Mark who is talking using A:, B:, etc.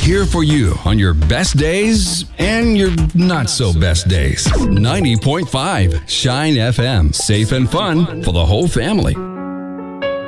A: Here for you on your best days and your not so best days. 90.5 Shine FM. Safe and fun for the whole family.